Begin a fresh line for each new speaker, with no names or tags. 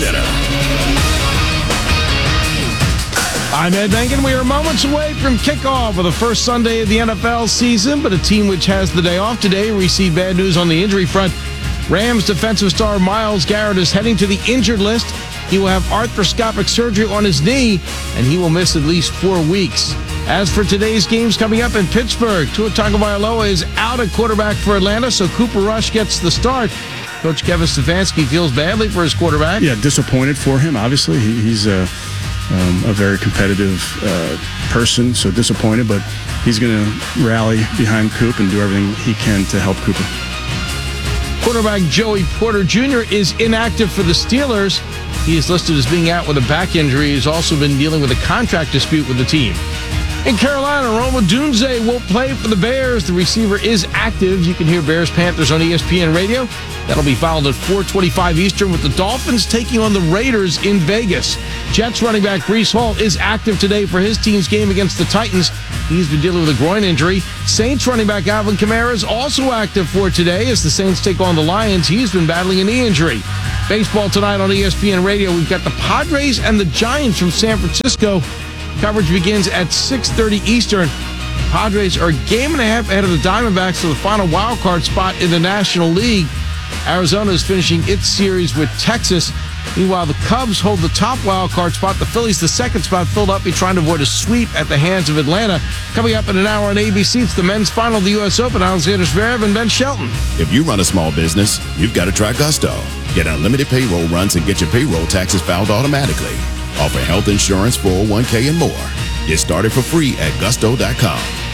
Center.
I'm Ed Benkin. We are moments away from kickoff of the first Sunday of the NFL season, but a team which has the day off today received bad news on the injury front. Rams defensive star Myles Garrett is heading to the injured list. He will have arthroscopic surgery on his knee, and he will miss at least 4 weeks. As for today's games coming up in Pittsburgh, Tua Tagovailoa is out at quarterback for Atlanta, so Cooper Rush gets the start. Coach Kevin Stefanski feels badly for his quarterback.
Yeah, disappointed for him, obviously. He's a very competitive person, so disappointed, but he's going to rally behind Coop and do everything he can to help Cooper.
Quarterback Joey Porter Jr. is inactive for the Steelers. He is listed as being out with a back injury. He's also been dealing with a contract dispute with the team. In Carolina, Rome Odunze won't play for the Bears. The receiver is active. You can hear Bears-Panthers on ESPN Radio. That'll be followed at 4:25 Eastern with the Dolphins taking on the Raiders in Vegas. Jets running back Breece Hall is active today for his team's game against the Titans. He's been dealing with a groin injury. Saints running back Alvin Kamara is also active for today as the Saints take on the Lions. He's been battling a knee injury. Baseball tonight on ESPN Radio. We've got the Padres and the Giants from San Francisco. Coverage begins at 6:30 Eastern. Padres are a game and a half ahead of the Diamondbacks for the final wild card spot in the National League. Arizona is finishing its series with Texas. Meanwhile, the Cubs hold the top wild card spot. The Phillies, the second spot. Philadelphia trying to avoid a sweep at the hands of Atlanta. Coming up in an hour on ABC, it's the men's final of the U.S. Open. Alexander Zverev and Ben Shelton.
If you run a small business, you've got to try Gusto. Get unlimited payroll runs and get your payroll taxes filed automatically. Offer health insurance, 401k, and more. Get started for free at gusto.com.